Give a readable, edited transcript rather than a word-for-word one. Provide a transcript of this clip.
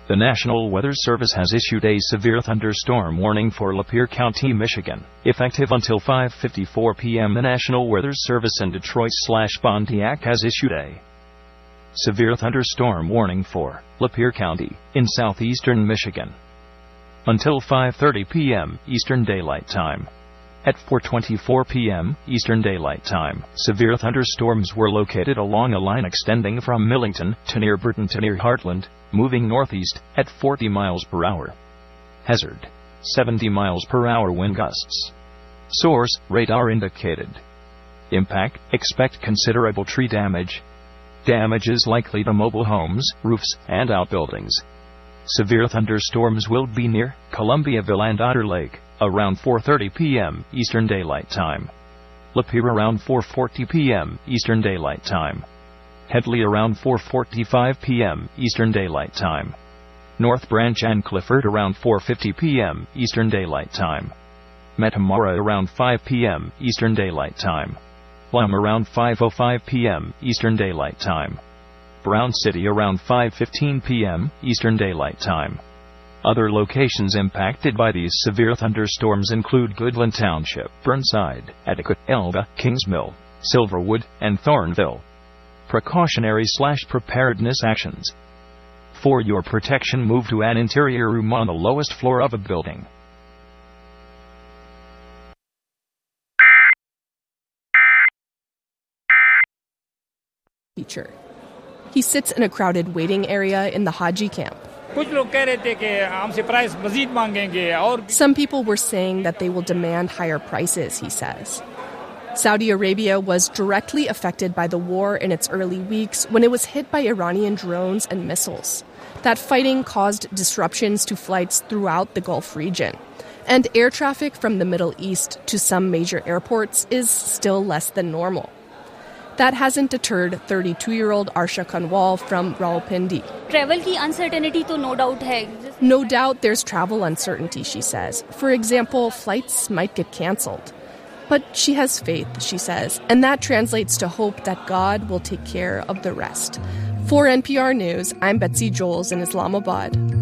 The National Weather Service has issued a severe thunderstorm warning for Lapeer County, Michigan. Effective until 5:54 p.m., the National Weather Service in Detroit/Pontiac has issued a severe thunderstorm warning for Lapeer County in southeastern Michigan until 5:30 p.m. Eastern Daylight Time. At 4:24 p.m. Eastern Daylight Time, severe thunderstorms were located along a line extending from Millington to near Burton to near Heartland, moving northeast at 40 miles per hour. Hazard: 70 miles per hour wind gusts. Source: radar indicated. Impact: expect considerable tree damage. Damage is likely to mobile homes, roofs, and outbuildings. Severe thunderstorms will be near Columbiaville and Otter Lake around 4:30 p.m. Eastern Daylight Time. Lapeer around 4:40 p.m. Eastern Daylight Time. Headley around 4:45 p.m. Eastern Daylight Time. North Branch and Clifford around 4:50 p.m. Eastern Daylight Time. Metamora around 5 p.m. Eastern Daylight Time. Plum around 5:05 p.m. Eastern Daylight Time. Brown City around 5:15 p.m. Eastern Daylight Time. Other locations impacted by these severe thunderstorms include Goodland Township, Burnside, Adequate, Elba, Kingsmill, Silverwood, and Thornville. Precautionary/preparedness actions. For your protection, move to an interior room on the lowest floor of a building. Teacher. He sits in a crowded waiting area in the Haji camp. Some people were saying that they will demand higher prices, he says. Saudi Arabia was directly affected by the war in its early weeks when it was hit by Iranian drones and missiles. That fighting caused disruptions to flights throughout the Gulf region. And air traffic from the Middle East to some major airports is still less than normal. That hasn't deterred 32-year-old Arsha Kanwal from Rawalpindi. Travel ki uncertainty to no doubt hai. No doubt there's travel uncertainty, she says. For example, flights might get canceled. But she has faith, she says, and that translates to hope that God will take care of the rest. For NPR News, I'm Betsy Joels in Islamabad.